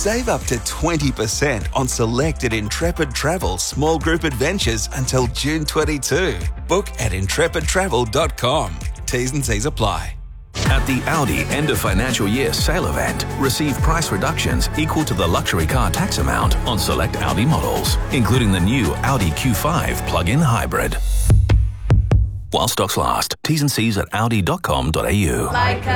Save up to 20% on selected Intrepid Travel small group adventures until June 22. Book at intrepidtravel.com. T's and C's apply. At the Audi end of financial year sale event, receive price reductions equal to the luxury car tax amount on select Audi models, including the new Audi Q5 plug-in hybrid. While stocks last. T's and C's at audi.com.au.